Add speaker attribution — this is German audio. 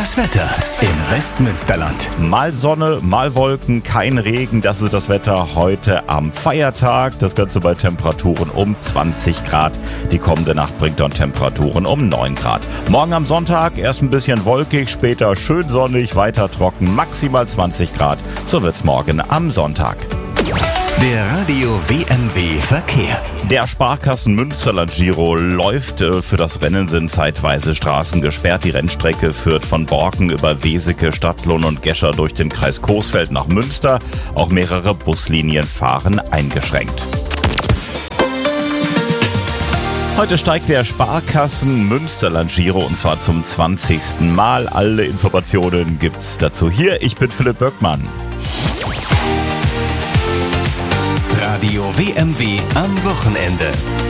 Speaker 1: Das Wetter im Westmünsterland.
Speaker 2: Mal Sonne, mal Wolken, kein Regen. Das ist das Wetter heute am Feiertag. Das Ganze bei Temperaturen um 20 Grad. Die kommende Nacht bringt dann Temperaturen um 9 Grad. Morgen am Sonntag erst ein bisschen wolkig, später schön sonnig, weiter trocken, maximal 20 Grad. So wird's morgen am Sonntag.
Speaker 1: Der Radio WMW Verkehr.
Speaker 2: Der Sparkassen Münsterland Giro läuft. Für das Rennen sind zeitweise Straßen gesperrt. Die Rennstrecke führt von Borken über Weseke, Stadtlohn und Gescher durch den Kreis Coesfeld nach Münster. Auch mehrere Buslinien fahren eingeschränkt. Heute steigt der Sparkassen Münsterland Giro und zwar zum 20. Mal. Alle Informationen gibt's dazu hier. Ich bin Philipp Böckmann.
Speaker 1: Radio WMW am Wochenende.